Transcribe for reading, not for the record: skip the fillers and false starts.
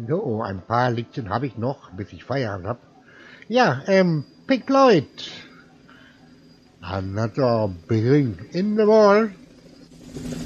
Oh, ein paar Liedchen habe ich noch, bis ich Feierabend habe. Ja, Pink Floyd. Another Bring in the Wall.